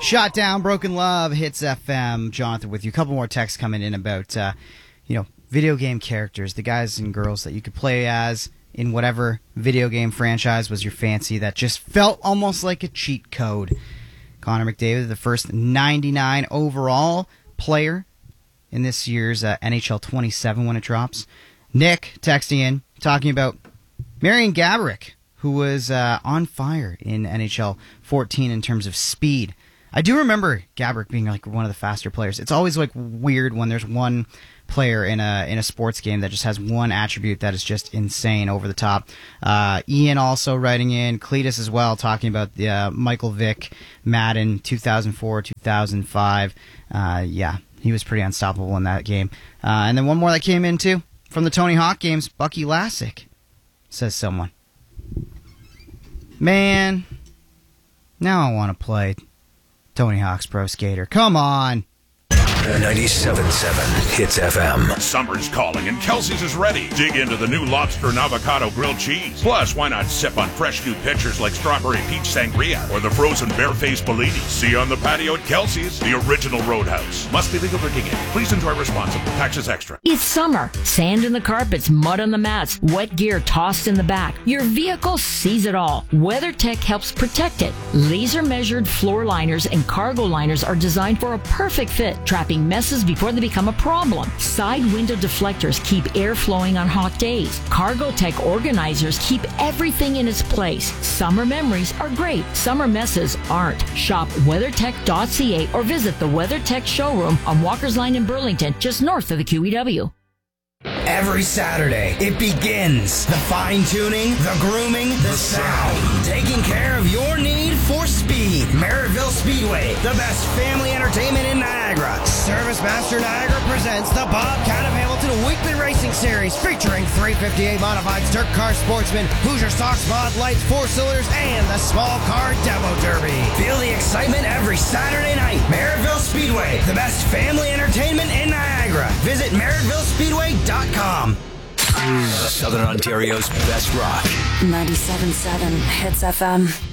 Shot Down, Broken Love, Hits FM. Jonathan with you. A couple more texts coming in about, video game characters, the guys and girls that you could play as in whatever video game franchise was your fancy that just felt almost like a cheat code. Connor McDavid, the first 99 overall player in this year's NHL 27 when it drops. Nick texting in, talking about Marian Gaborik, who was on fire in NHL 14 in terms of speed. I do remember Gaborik being like one of the faster players. It's always like weird when there's one player in a sports game that just has one attribute that is just insane, over the top. Ian also writing in, Cletus as well, talking about the Michael Vick Madden 2004, 2005. He was pretty unstoppable in that game. And then one more that came in too from the Tony Hawk games, Bucky Lasek, says someone. Man, now I want to play Tony Hawk's Pro Skater. Come on. 97.7 Hits FM. Summer's calling and Kelsey's is ready. Dig into the new lobster and avocado grilled cheese. Plus, why not sip on fresh new pitchers like strawberry peach sangria or the frozen barefaced Bellini? See you on the patio at Kelsey's, the original Roadhouse. Must be legal drinking age. Please enjoy responsibly. Taxes extra. It's summer. Sand in the carpets, mud on the mats, wet gear tossed in the back. Your vehicle sees it all. WeatherTech helps protect it. Laser-measured floor liners and cargo liners are designed for a perfect fit, trapping messes before they become a problem. Side window deflectors keep air flowing on hot days. Cargotech organizers keep everything in its place. Summer memories are great. Summer messes aren't. Shop weathertech.ca or visit the WeatherTech showroom on Walker's Line in Burlington, just north of the QEW. Every Saturday, it begins. The fine-tuning, the grooming, the sound. Taking care of your need for speed. Merrittville Speedway, the best family entertainment in Niagara. Service Master Niagara presents the Bobcat of Hamilton Weekly Racing Series, featuring 358 modified Dirt Car Sportsman, Hoosier Stocks Mod Lights 4-cylinders, and the Small Car Demo Derby. Feel the excitement every Saturday night. Merrittville Speedway, the best family entertainment in Niagara. Visit merrittvillespeedway.com. Southern Ontario's best rock. 97.7 Hits FM.